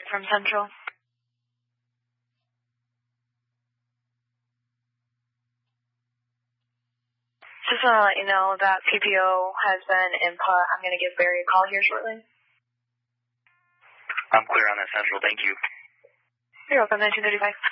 from Central. Just want to let you know that PPO has been input. I'm going to give Barry a call here shortly. I'm clear on that, Central. Thank you. You're welcome, 1935.